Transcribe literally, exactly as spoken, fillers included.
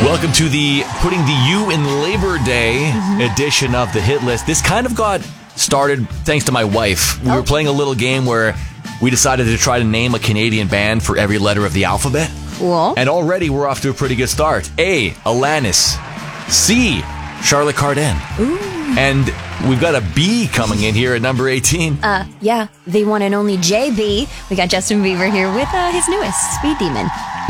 Welcome to the Putting the U in Labor Day mm-hmm. edition of the Hit List. This kind of got started thanks to my wife. We oh. were playing a little game where we decided to try to name a Canadian band for every letter of the alphabet. Cool. And already we're off to a pretty good start. A, Alanis. C, Charlotte Cardin. Ooh. And we've got a B coming in here at number eighteen. Uh, yeah, the one and only J B. We got Justin Bieber here with uh, his newest, Speed Demon.